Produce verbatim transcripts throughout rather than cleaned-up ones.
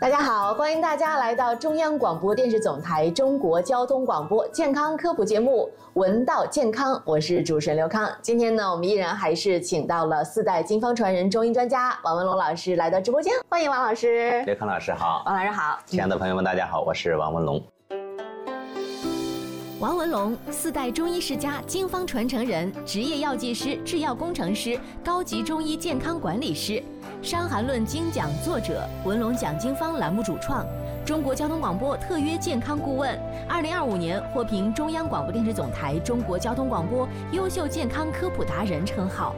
大家好，欢迎大家来到中央广播电视总台中国交通广播健康科普节目《闻道健康》，我是主持人刘康。今天呢，我们依然还是请到了四代金方传人中医专家王文龙老师来到直播间，欢迎王老师。 刘康老师好， 王老师好， 亲爱的朋友们，大家好，我是王文龙。 王文龙，四代中医世家，经方传承人，职业药剂师、制药工程师，高级中医健康管理师，《伤寒论》精讲作者，文龙讲经方栏目主创，中国交通广播特约健康顾问，二零二五年获评中央广播电视总台中国交通广播优秀健康科普达人称号。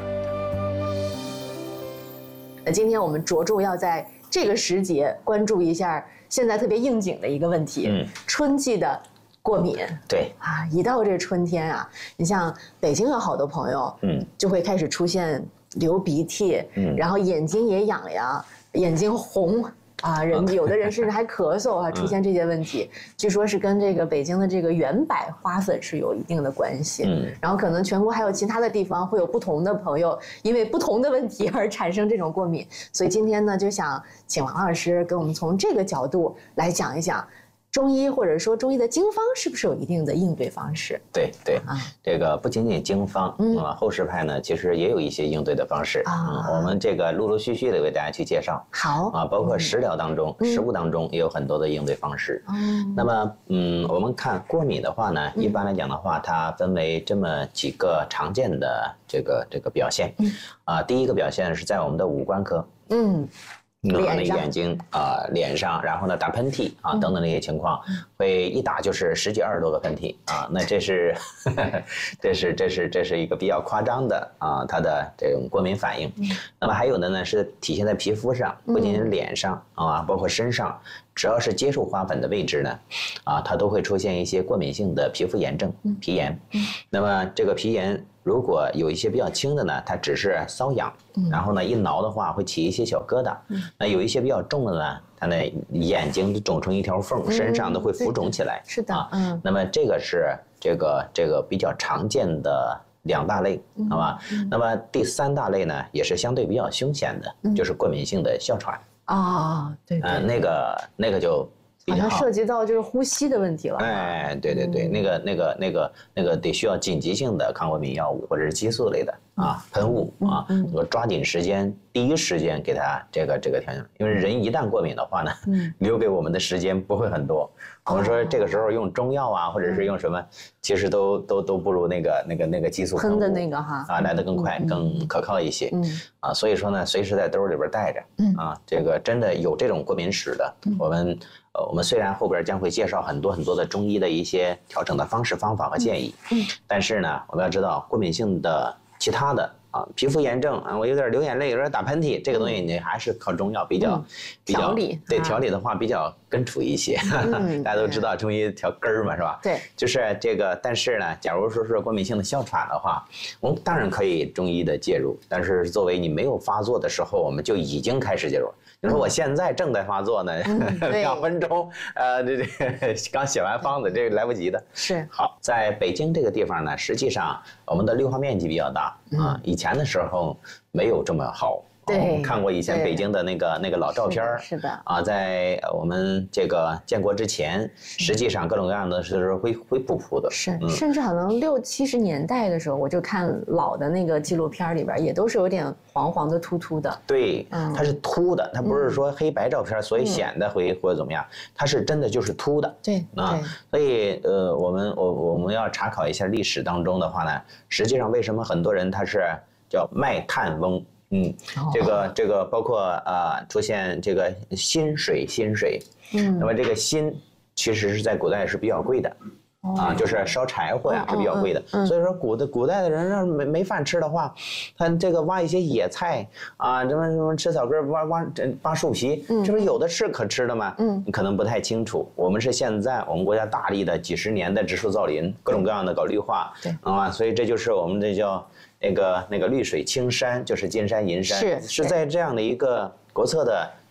那今天我们着重要在这个时节关注一下现在特别应景的一个问题，嗯，春季的过敏。 对啊，一到这春天啊，你像北京有好多朋友，嗯，就会开始出现流鼻涕，嗯，然后眼睛也痒痒，眼睛红啊，人有的人甚至还咳嗽啊，出现这些问题，据说是跟这个北京的这个圆柏花粉是有一定的关系。嗯，然后可能全国还有其他的地方会有不同的朋友因为不同的问题而产生这种过敏，所以今天呢，就想请王老师跟我们从这个角度来讲一讲。中医或者说中医的经方是不是有一定的应对方式？ 对对，啊，这个不仅仅经方，嗯啊，后世派呢其实也有一些应对的方式啊，嗯，我们这个陆陆续续的为大家去介绍。 好啊，包括食疗当中、嗯、食物当中也有很多的应对方式。嗯，那么嗯，我们看过敏的话呢，一般来讲的话，它分为这么几个常见的这个这个表现。嗯啊，第一个表现是在我们的五官科。嗯。可能眼睛啊、呃、脸上，然后呢打喷嚏啊等等这些情况，会一打就是十几二十多个喷嚏啊，那这是呵呵这是这是这是一个比较夸张的啊它的这种过敏反应。那么还有的呢是体现在皮肤上，不仅是脸上啊，包括身上，只要是接触花粉的位置呢，啊它都会出现一些过敏性的皮肤炎症、皮炎。那么这个皮炎如果有一些比较轻的呢，它只是瘙痒，然后呢一挠的话会起一些小疙瘩。那有一些比较重的呢，它那眼睛肿成一条缝，身上都会浮肿起来。 是的，嗯。 那么这个是这个这个比较常见的两大类，好吧？那么第三大类呢，也是相对比较凶险的，就是过敏性的哮喘。 啊，对。 嗯，那个那个就。 好像涉及到就是呼吸的问题了。 哎，对对对，嗯、那个那个那个那个得需要紧急性的抗过敏药物或者是激素类的啊喷雾啊，我抓紧时间，第一时间给它这个这个调整，因为人一旦过敏的话呢，嗯、留给我们的时间不会很多。我们说这个时候用中药啊，或者是用什么，其实都都都不如那个那个那个激素喷的那个哈啊来得更快、更可靠一些。嗯啊，所以说呢，随时在兜里边带着。嗯啊，这个真的有这种过敏史的，我们。呃，我们虽然后边将会介绍很多很多的中医的一些调整的方式、方法和建议，嗯，但是呢，我们要知道过敏性的其他的啊，皮肤炎症啊，我有点流眼泪，有点打喷嚏，这个东西你还是靠中药比较、嗯、比较调理， 对调理的话比较根除一些。嗯、大家都知道中医调根儿嘛，是吧？ 对， 就是这个。但是呢，假如说是过敏性的哮喘的话，我们当然可以中医的介入，但是作为你没有发作的时候，我们就已经开始介入。你说我现在正在发作呢，嗯、两分钟，呃，这这刚写完方子，这个来不及的。 是。 好，在北京这个地方呢，实际上我们的绿化面积比较大、嗯、啊，以前的时候没有这么好。 对， 我们看过以前北京的那个那个老照片， 是的啊，在我们这个建国之前，实际上各种各样的是灰灰扑扑的， 是，嗯、甚至可能六七十年代的时候，我就看老的那个纪录片里边，也都是有点黄黄的、秃秃的。 对，嗯、它是秃的，它不是说黑白照片，所以显得会、嗯、或者怎么样，它是真的就是秃的。 对啊，所以呃，我们我我们要查考一下历史当中的话呢，实际上为什么很多人他是叫卖炭翁？嗯，这个这个包括呃出现这个薪水薪水，嗯，那么这个薪其实是在古代是比较贵的，哦、啊，就是烧柴火呀是比较贵的，哦嗯、所以说古的古代的人要是没没饭吃的话，他这个挖一些野菜啊，什么什么吃草根挖挖扒树皮，嗯、这不是有的是可吃的吗？嗯，你可能不太清楚。我们是现在我们国家大力的几十年的植树造林，各种各样的搞绿化，对啊，所以这就是我们这叫。那个那个绿水青山就是金山银山， 是是在这样的一个国策的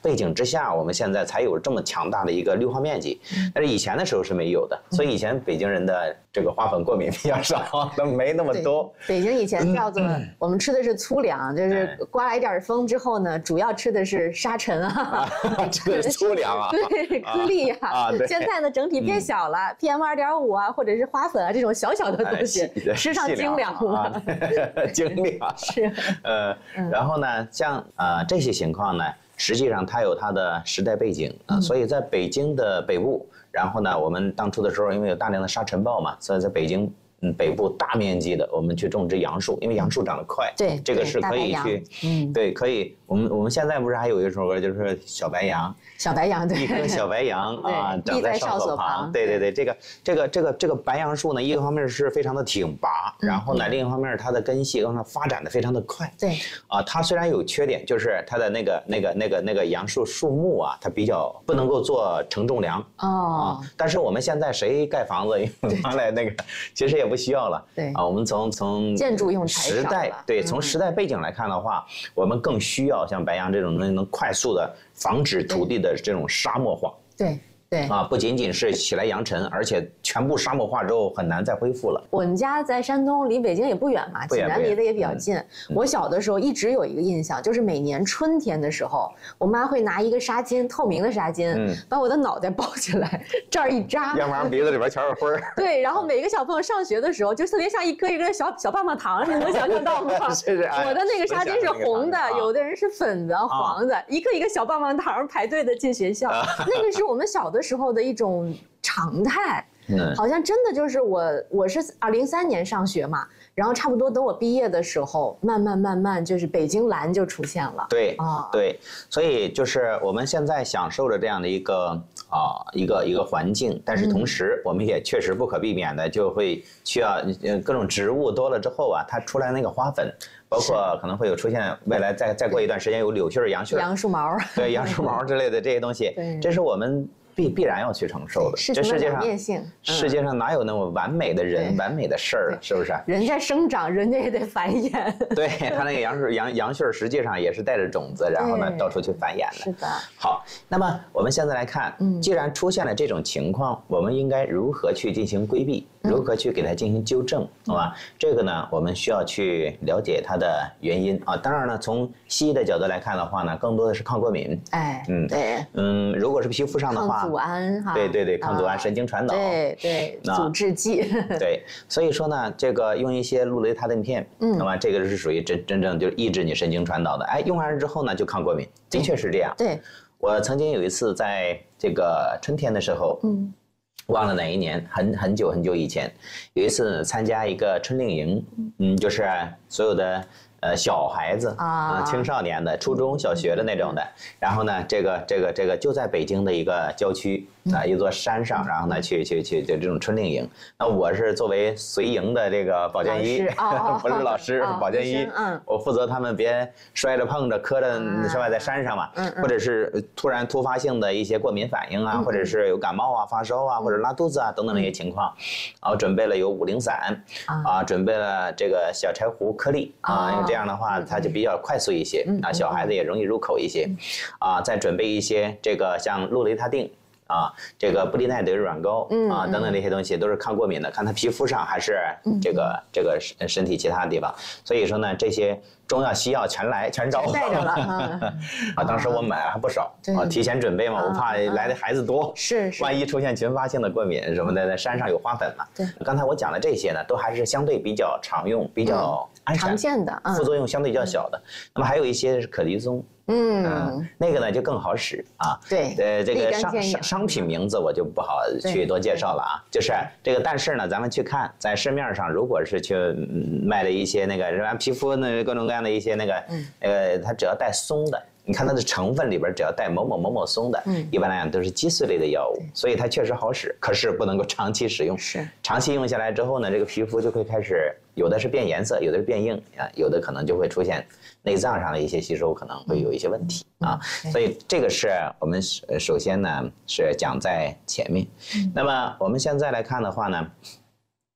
背景之下，我们现在才有这么强大的一个绿化面积，但是以前的时候是没有的，所以以前北京人的这个花粉过敏比较少，都没那么多。 北京以前叫做我们吃的是粗粮，就是刮来一点风之后呢，主要吃的是沙尘啊， 这个粗粮啊， 对，颗粒啊。现在呢，整体变小了 ，P M 二点五啊，或者是花粉啊这种小小的东西，吃上精粮了， 精粮是。 呃，然后呢，像呃这些情况呢，实际上它有它的时代背景啊，所以在北京的北部。然后呢，我们当初的时候，因为有大量的沙尘暴嘛，所以在北京嗯北部大面积的我们去种植杨树，因为杨树长得快， 对， 这个是可以去，嗯，对，可以。我们我们现在不是还有一首歌，就是小白杨， 小白杨，对， 一棵小白杨啊，长在哨所旁，对对对，这个这个这个这个白杨树呢，一个方面是非常的挺拔，然后呢，另一方面它的根系往上发展的非常的快， 对， 啊，它虽然有缺点，就是它的那个那个那个那个杨树树木啊，它比较不能够做承重梁哦，啊，但是我们现在谁盖房子原来那个其实也不需要了， 对啊，我们从从建筑用材时代对从时代背景来看的话，我们更需要像白杨这种能能快速的防止土地的这种沙漠化。 对。对啊，不仅仅是起来扬尘，而且全部沙漠化之后很难再恢复了。 我们家在山东，离北京也不远嘛，济南离得也比较近。嗯、我小的时候一直有一个印象，就是每年春天的时候，我妈会拿一个纱巾，透明的纱巾，嗯、把我的脑袋包起来，这儿一扎， 要不然鼻子里边全是灰儿。 对，然后每个小朋友上学的时候，就特别像一颗一颗小小棒棒糖，你能想象到吗？ 是是。 我的那个纱巾是红的，有的人是粉的、黄的，一个一个小棒棒糖排队的进学校，那个是我们小的时候的一种常态，嗯，好像真的就是我，我是啊零三年上学嘛，然后差不多等我毕业的时候，慢慢慢慢就是北京蓝就出现了。 对啊，对，所以就是我们现在享受着这样的一个啊一个一个环境，但是同时我们也确实不可避免的就会需要呃各种植物多了之后啊，它出来那个花粉。包括可能会有出现，未来再再过一段时间有柳絮、杨絮、 杨树毛， 对杨树毛之类的这些东西，这是我们必必然要去承受的。 这世界上， 嗯、 世界上哪有那么完美的人、完美的事儿，是不是？ 人在生长，人家也得繁衍。 对，它那个杨树、杨杨絮实际上也是带着种子，然后呢到处去繁衍的。 是的。 好，那么我们现在来看，嗯，既然出现了这种情况，我们应该如何去进行规避？如何去给它进行纠正，好吧？这个呢，我们需要去了解它的原因啊。当然呢，从西医的角度来看的话呢，更多的是抗过敏。 哎，嗯，对， 嗯，如果是皮肤上的话， 抗组胺哈， 对对对，抗组胺、神经传导， 对对，阻滞剂。 对，所以说呢，这个用一些氯雷他定片，嗯，那么这个是属于真真正就是抑制你神经传导的。哎，用完之后呢，就抗过敏，的确是这样。 对， 我曾经有一次在这个春天的时候，嗯。忘了哪一年，很很久很久以前，有一次参加一个春令营，嗯，就是所有的呃小孩子啊、呃、青少年的初中小学的那种的，然后呢，这个这个这个就在北京的一个郊区啊、呃、一座山上，然后呢去去去就这种春令营，那我是作为随营的这个保健医，不是老师，保健医，嗯，我负责他们别摔着碰着磕着是吧，在山上嘛，或者是突然突发性的一些过敏反应啊，或者是有感冒啊、发烧啊，或者拉肚子啊等等那些情况，然后准备了有五苓散啊，准备了这个小柴胡颗粒啊，因为这样的话它就比较快速一些啊，小孩子也容易入口一些啊，再准备一些这个像氯雷他定。啊，这个布利奈德软膏啊，等等这些东西都是抗过敏的，看他皮肤上还是这个这个身身体其他的地方。所以说呢，这些中药西药全来全找我带着了啊。当时我买还不少啊，提前准备嘛，我怕来的孩子多， 是是， 万一出现群发性的过敏什么的，在山上有花粉嘛。对，刚才我讲的这些呢，都还是相对比较常用、比较安全、 常见的， 副作用相对较小的。那么还有一些是可的松。嗯，那个呢就更好使啊。 对， 呃，这个商商商品名字我就不好去多介绍了啊。就是这个，但是呢，咱们去看，在市面上，如果是去卖的一些那个，是吧？皮肤那各种各样的一些那个，呃，它只要带松的，你看它的成分里边只要带某某某某松的，嗯，一般来讲都是激素类的药物，所以它确实好使，可是不能够长期使用。 是， 长期用下来之后呢，这个皮肤就会开始有的是变颜色，有的是变硬啊，有的可能就会出现内脏上的一些吸收可能会有一些问题啊，所以这个是我们首先呢是讲在前面。那么我们现在来看的话呢，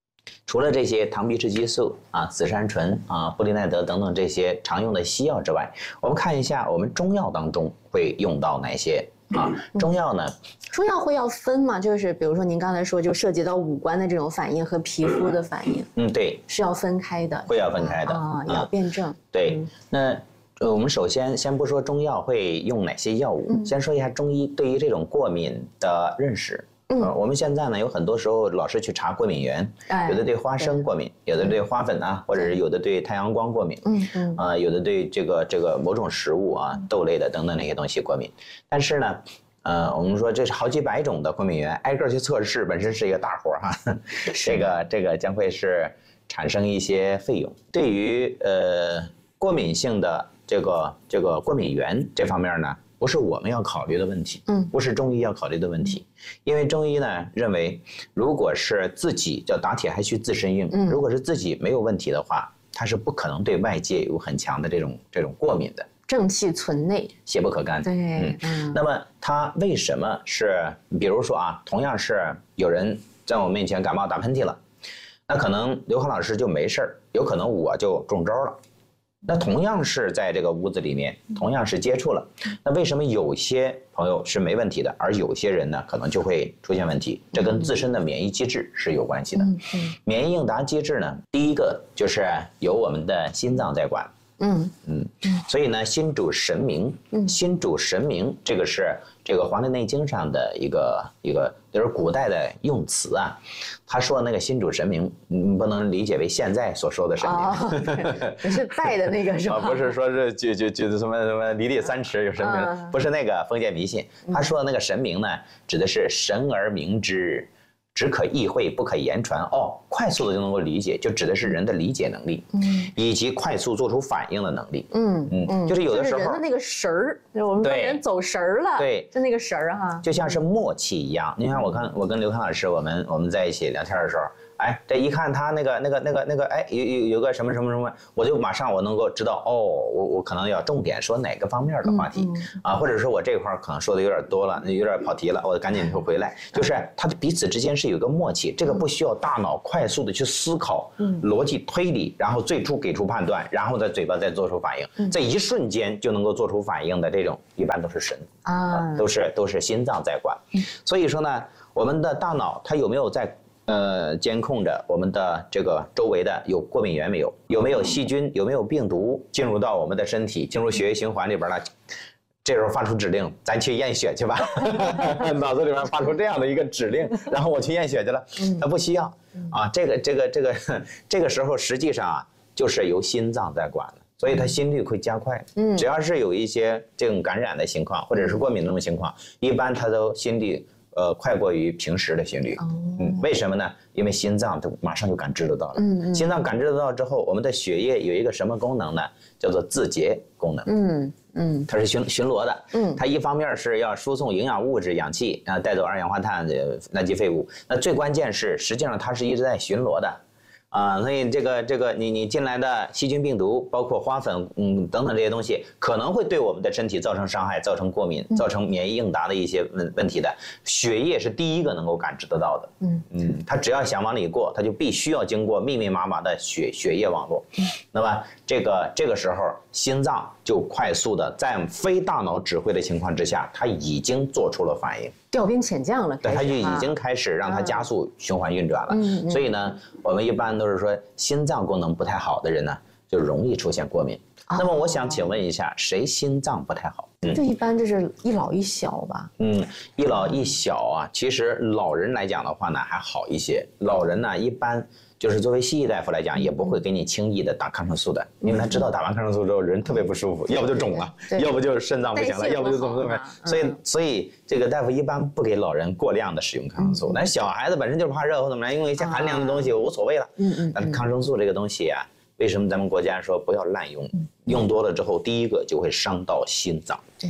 除了这些糖皮质激素啊、紫杉醇啊、布利奈德等等这些常用的西药之外，我们看一下我们中药当中会用到哪些啊？中药呢？ 中药会要分吗？就是比如说您刚才说，就涉及到五官的这种反应和皮肤的反应， 嗯，对， 是要分开的， 会要分开的啊，要辩证。 对，那呃，我们首先先不说中药会用哪些药物，嗯、先说一下中医对于这种过敏的认识。嗯、呃，我们现在呢有很多时候老是去查过敏源，哎、有的对花生过敏，有的对花粉啊，或者是有的对太阳光过敏，嗯嗯，啊、呃，有的对这个这个某种食物啊、豆类的等等那些东西过敏。但是呢，呃，我们说这是好几百种的过敏源，挨个去测试本身是一个大活哈，这个这个将会是产生一些费用。对于呃过敏性的这个这个过敏源这方面呢，不是我们要考虑的问题，嗯，不是中医要考虑的问题，因为中医呢认为，如果是自己叫打铁还需自身硬，嗯，如果是自己没有问题的话，它是不可能对外界有很强的这种这种过敏的。 正气存内， 邪不可干。 对，嗯，嗯那么它为什么是？比如说啊，同样是有人在我面前感冒打喷嚏了，那可能刘航老师就没事儿，有可能我就中招了。那同样是在这个屋子里面，同样是接触了，那为什么有些朋友是没问题的，而有些人呢可能就会出现问题？这跟自身的免疫机制是有关系的。嗯嗯、免疫应答机制呢，第一个就是由我们的心脏在管。嗯嗯，所以呢，心主神明，心主神明，这个是这个《黄帝内经》上的一个一个，就是古代的用词啊。他说那个心主神明，你不能理解为现在所说的神明， 哦、是带的那个是吧？ 不是说是就就就什么什么离地三尺有神明，嗯、不是那个封建迷信。他说的那个神明呢，指的是神而明之。只可意会，不可言传。哦，快速的就能够理解，就指的是人的理解能力，嗯，以及快速做出反应的能力，嗯嗯，就是有的时候人的那个神儿，就是我们说人走神儿了， 对， 就那个神儿哈， 就像是默契一样。你看，我看我跟刘康老师，我们我们在一起聊天的时候，哎，这一看他那个那个那个那个，哎，有有有个什么什么什么，我就马上我能够知道，哦，我我可能要重点说哪个方面的话题，嗯嗯、啊，或者说我这块可能说的有点多了，有点跑题了，我赶紧就回来。就是他彼此之间是有一个默契，这个不需要大脑快速的去思考，嗯，逻辑推理，然后最初给出判断，然后在嘴巴再做出反应，这一瞬间就能够做出反应的这种，一般都是神啊，啊都是都是心脏在管。所以说呢，我们的大脑它有没有在呃，监控着我们的这个周围的有过敏源没有？有没有细菌？有没有病毒进入到我们的身体，进入血液循环里边了？这时候发出指令，咱去验血去吧。脑子里面发出这样的一个指令，然后我去验血去了。它不需要啊，这个这个这个这个时候实际上啊，就是由心脏在管的，所以它心率会加快。嗯，只要是有一些这种感染的情况，或者是过敏那种情况，一般它都心率。呃，快过于平时的心率，哦、嗯，为什么呢？因为心脏就马上就感知得到了，嗯嗯，心脏感知得到之后，我们的血液有一个什么功能呢？叫做自洁功能，嗯嗯，它是巡巡逻的，嗯，它一方面是要输送营养物质、氧气，啊，带走二氧化碳的垃圾废物，那最关键是，实际上它是一直在巡逻的。啊，所以这个这个你你进来的细菌病毒，包括花粉，嗯等等这些东西，可能会对我们的身体造成伤害，造成过敏，造成免疫应答的一些问问题的。血液是第一个能够感知得到的，嗯嗯，它只要想往里过，它就必须要经过密密麻麻的血血液网络。那么这个这个时候，心脏就快速的在非大脑指挥的情况之下，它已经做出了反应。 调兵遣将了， 对，它就已经开始让它加速循环运转了。嗯嗯、所以呢，我们一般都是说心脏功能不太好的人呢，就容易出现过敏。哦、那么我想请问一下，谁心脏不太好？ 嗯，这一般就是一老一小吧。 嗯，一老一小啊，其实老人来讲的话呢还好一些。老人呢一般。就是作为西医大夫来讲，也不会给你轻易的打抗生素的，因为他知道打完抗生素之后人特别不舒服，要不就肿了，要不就是肾脏不行了，要不就怎么怎么样。所以，所以这个大夫一般不给老人过量的使用抗生素。但是小孩子本身就是怕热或怎么样，因为一些寒凉的东西无所谓了。嗯嗯。但是抗生素这个东西啊，为什么咱们国家说不要滥用？用多了之后，第一个就会伤到心脏。 对。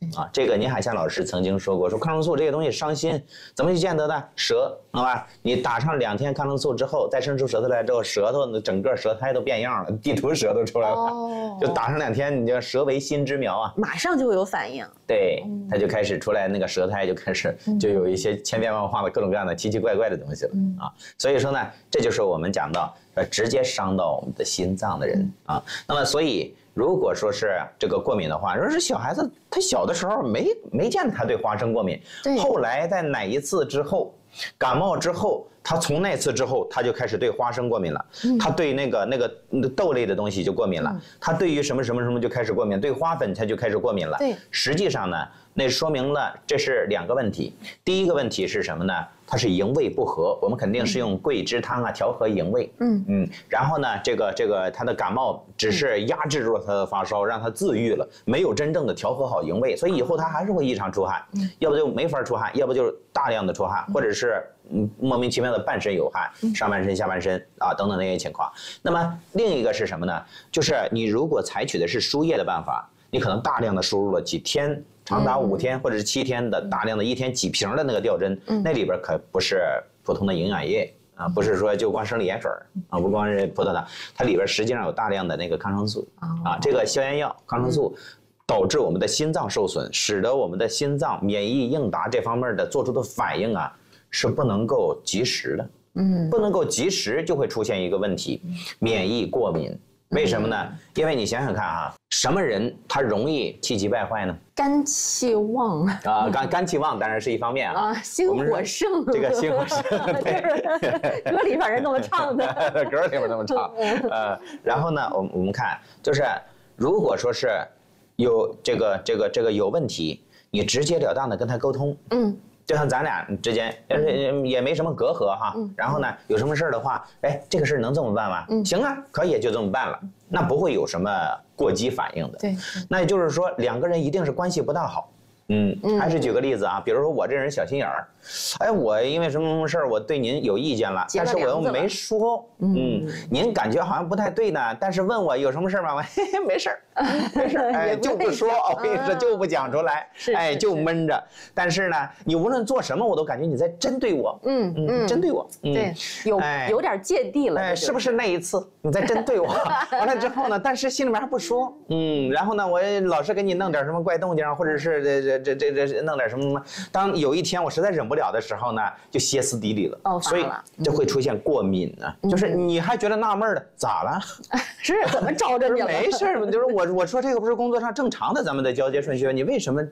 啊，这个倪海厦老师曾经说过，说抗生素这个东西伤心，怎么去见得的？舌，好吧？你打上两天抗生素之后，再伸出舌头来之后，舌头整个舌苔都变样了，地图舌都出来了。哦，就打上两天，你就舌为心之苗啊， 马上就会有反应。 对，它就开始出来那个舌苔，就开始就有一些千变万化的各种各样的奇奇怪怪的东西了啊。所以说呢，这就是我们讲到呃直接伤到我们的心脏的人啊。那么所以。如果说是这个过敏的话，如果是小孩子，他小的时候没没见他对花生过敏，后来在哪一次之后，感冒之后，他从那次之后，他就开始对花生过敏了，嗯、他对那个那个豆类的东西就过敏了，嗯、他对于什么什么什么就开始过敏，对花粉他就开始过敏了。对，实际上呢，那说明了这是两个问题。第一个问题是什么呢？它是营卫不和，我们肯定是用桂枝汤啊调和营卫。嗯嗯，然后呢，这个这个他的感冒只是压制住了他的发烧，让他自愈了，没有真正的调和好营卫，所以以后他还是会异常出汗，要不就没法出汗，要不就是大量的出汗，或者是嗯莫名其妙的半身有汗，上半身下半身啊等等那些情况。那么另一个是什么呢？就是你如果采取的是输液的办法，你可能大量的输入了几天。长达五天或者是七天的大量的一天几瓶的那个吊针，嗯、那里边可不是普通的营养液啊，不是说就光生理盐水啊，不光是葡萄糖，它里边实际上有大量的那个抗生素啊，这个消炎药、抗生素导致我们的心脏受损，使得我们的心脏免疫应答这方面的做出的反应啊是不能够及时的，嗯，不能够及时就会出现一个问题，免疫过敏。为什么呢？因为你想想看啊，什么人他容易气急败坏呢？ 肝气旺啊，肝肝气旺当然是一方面啊。 啊，心火盛。 这个心火盛， 对，歌里反正那么唱的。 歌里边那么唱。呃，然后呢，我们我们看，就是如果说是有这个这个这个有问题，你直截了当的跟他沟通。嗯。就像咱俩之间也没什么隔阂哈，嗯、然后呢，有什么事儿的话，哎，这个事儿能这么办吗？嗯、行啊，可以就这么办了，那不会有什么过激反应的。对，那也就是说两个人一定是关系不大好。嗯，还是举个例子啊，比如说我这人小心眼儿，哎，我因为什么什么事儿，我对您有意见了，但是我又没说，嗯，您感觉好像不太对呢，但是问我有什么事儿吗？我嘿嘿没事儿，没事儿，哎，就不说，我跟你说就不讲出来，哎，就闷着。但是呢，你无论做什么，我都感觉你在针对我，嗯嗯，针对我， 对，有有点芥蒂了， 哎，是不是那一次你在针对我？完了之后呢，但是心里面还不说，嗯，然后呢，我老是给你弄点什么怪动静，或者是这这。这这这弄点什么什么？当有一天我实在忍不了的时候呢，就歇斯底里了，哦，所以就会出现过敏啊。嗯、就是你还觉得纳闷的，咋了？ 是怎么招着你了？ 没事，就是我我说这个不是工作上正常的咱们的交接顺序，你为什么